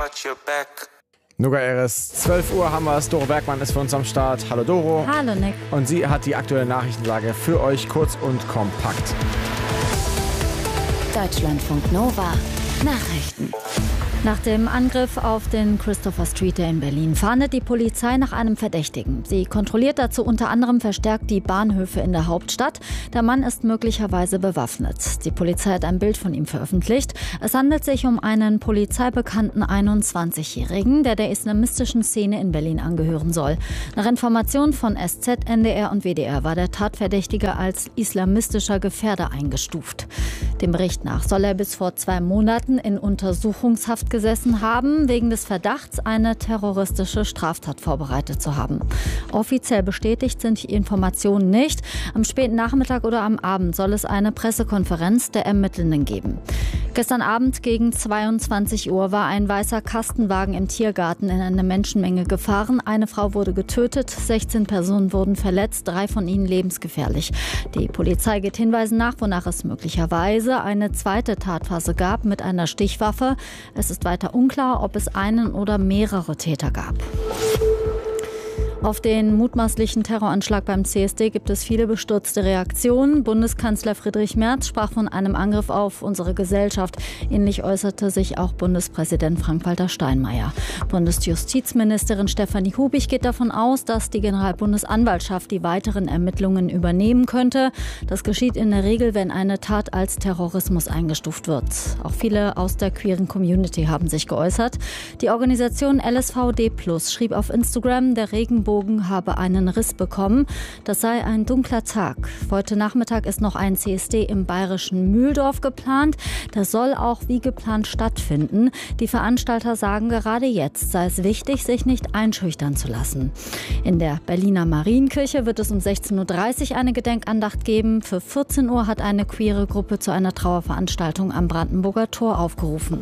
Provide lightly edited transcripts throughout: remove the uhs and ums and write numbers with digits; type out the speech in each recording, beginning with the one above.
got your back. Nuga Eres, 12 Uhr haben wir es. Doro Bergmann ist für uns am Start. Hallo Doro. Hallo Nick. Und sie hat die aktuelle Nachrichtenlage für euch kurz und kompakt. Deutschlandfunk Nova. Nachrichten. Nach dem Angriff auf den Christopher Street in Berlin fahndet die Polizei nach einem Verdächtigen. Sie kontrolliert dazu unter anderem verstärkt die Bahnhöfe in der Hauptstadt. Der Mann ist möglicherweise bewaffnet. Die Polizei hat ein Bild von ihm veröffentlicht. Es handelt sich um einen polizeibekannten 21-Jährigen, der islamistischen Szene in Berlin angehören soll. Nach Informationen von SZ, NDR und WDR war der Tatverdächtige als islamistischer Gefährder eingestuft. Dem Bericht nach soll er bis vor 2 Monaten in Untersuchungshaft gesessen haben, wegen des Verdachts, eine terroristische Straftat vorbereitet zu haben. Offiziell bestätigt sind die Informationen nicht. Am späten Nachmittag oder am Abend soll es eine Pressekonferenz der Ermittelnden geben. Gestern Abend gegen 22 Uhr war ein weißer Kastenwagen im Tiergarten in eine Menschenmenge gefahren. Eine Frau wurde getötet, 16 Personen wurden verletzt, 3 von ihnen lebensgefährlich. Die Polizei geht Hinweisen nach, wonach es möglicherweise eine zweite Tatphase gab mit einer Stichwaffe. Es ist weiter unklar, ob es einen oder mehrere Täter gab. Auf den mutmaßlichen Terroranschlag beim CSD gibt es viele bestürzte Reaktionen. Bundeskanzler Friedrich Merz sprach von einem Angriff auf unsere Gesellschaft. Ähnlich äußerte sich auch Bundespräsident Frank-Walter Steinmeier. Bundesjustizministerin Stefanie Hubig geht davon aus, dass die Generalbundesanwaltschaft die weiteren Ermittlungen übernehmen könnte. Das geschieht in der Regel, wenn eine Tat als Terrorismus eingestuft wird. Auch viele aus der queeren Community haben sich geäußert. Die Organisation LSVD+ schrieb auf Instagram, der Regenbogen habe einen Riss bekommen. Das sei ein dunkler Tag. Heute Nachmittag ist noch ein CSD im bayerischen Mühldorf geplant. Das soll auch wie geplant stattfinden. Die Veranstalter sagen, gerade jetzt sei es wichtig, sich nicht einschüchtern zu lassen. In der Berliner Marienkirche wird es um 16:30 Uhr eine Gedenkandacht geben. Für 14 Uhr hat eine queere Gruppe zu einer Trauerveranstaltung am Brandenburger Tor aufgerufen.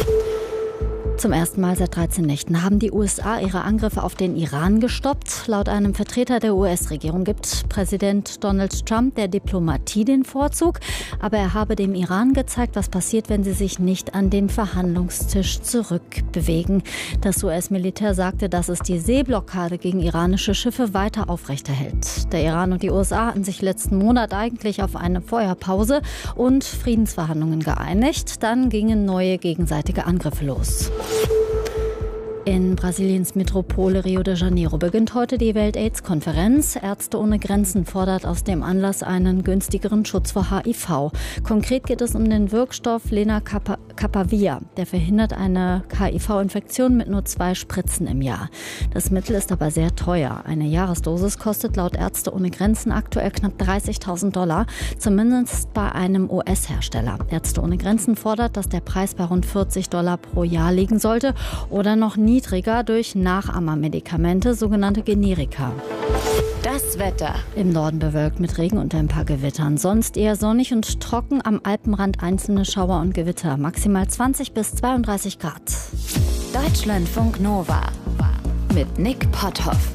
Zum ersten Mal seit 13 Nächten haben die USA ihre Angriffe auf den Iran gestoppt. Laut einem Vertreter der US-Regierung gibt Präsident Donald Trump der Diplomatie den Vorzug. Aber er habe dem Iran gezeigt, was passiert, wenn sie sich nicht an den Verhandlungstisch zurückbewegen. Das US-Militär sagte, dass es die Seeblockade gegen iranische Schiffe weiter aufrechterhält. Der Iran und die USA hatten sich letzten Monat eigentlich auf eine Feuerpause und Friedensverhandlungen geeinigt. Dann gingen neue gegenseitige Angriffe los. In Brasiliens Metropole Rio de Janeiro beginnt heute die Welt-AIDS-Konferenz. Ärzte ohne Grenzen fordert aus dem Anlass einen günstigeren Schutz vor HIV. Konkret geht es um den Wirkstoff Lenacapavir. Der verhindert eine HIV-Infektion mit nur 2 Spritzen im Jahr. Das Mittel ist aber sehr teuer. Eine Jahresdosis kostet laut Ärzte ohne Grenzen aktuell knapp $30.000, zumindest bei einem US-Hersteller. Ärzte ohne Grenzen fordert, dass der Preis bei rund $40 pro Jahr liegen sollte oder noch niedriger durch Nachahmermedikamente, sogenannte Generika. Das Wetter. Im Norden bewölkt mit Regen und ein paar Gewittern. Sonst eher sonnig und trocken, am Alpenrand einzelne Schauer und Gewitter. Maximal 20 bis 32 Grad. Deutschlandfunk Nova mit Nick Potthoff.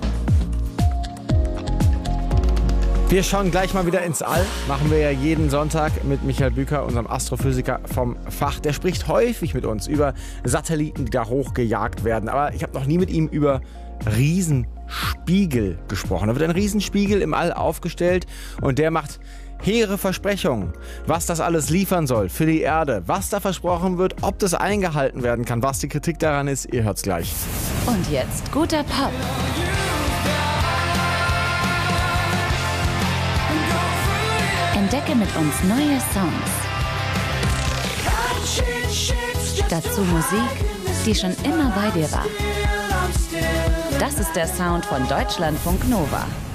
Wir schauen gleich mal wieder ins All. Machen wir ja jeden Sonntag mit Michael Büker, unserem Astrophysiker vom Fach. Der spricht häufig mit uns über Satelliten, die da hochgejagt werden. Aber ich habe noch nie mit ihm über Riesenspiegel gesprochen. Da wird ein Riesenspiegel im All aufgestellt und der macht hehre Versprechungen, was das alles liefern soll für die Erde, was da versprochen wird, ob das eingehalten werden kann, was die Kritik daran ist. Ihr hört's gleich. Und jetzt guter Pop. Entdecke mit uns neue Songs. Dazu Musik, die schon immer bei dir war. Das ist der Sound von Deutschlandfunk Nova.